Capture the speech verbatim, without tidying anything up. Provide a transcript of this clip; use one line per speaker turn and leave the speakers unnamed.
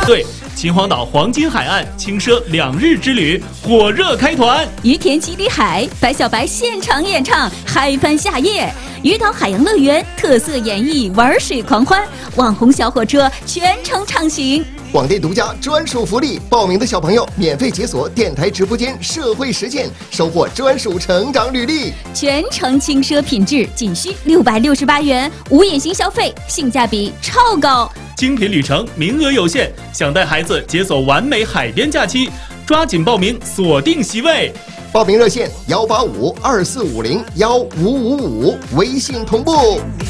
对，秦皇岛黄金海岸轻奢两日之旅火热开团，
于田七里海，白小白现场演唱，嗨翻夏夜。鱼岛海洋乐园特色演绎玩水狂欢，网红小火车全程畅行。
广电独家专属福利，报名的小朋友免费解锁电台直播间社会实践，收获专属成长履历。
全程轻奢品质，仅需六百六十八元，无隐形消费，性价比超高。
精品旅程名额有限，想带孩子解锁完美海边假期，抓紧报名，锁定席位。
报名热线：幺八五二四五零幺五五五，微信同步。